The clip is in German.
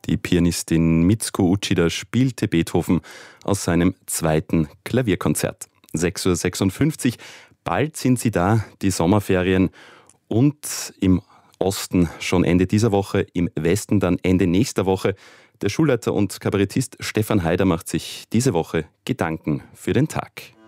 Die Pianistin Mitsuko Uchida spielte Beethoven aus seinem 2. Klavierkonzert. 6:56 Uhr. Bald sind sie da, die Sommerferien. Und im Osten schon Ende dieser Woche, im Westen dann Ende nächster Woche. Der Schulleiter und Kabarettist Stefan Haider macht sich diese Woche Gedanken für den Tag.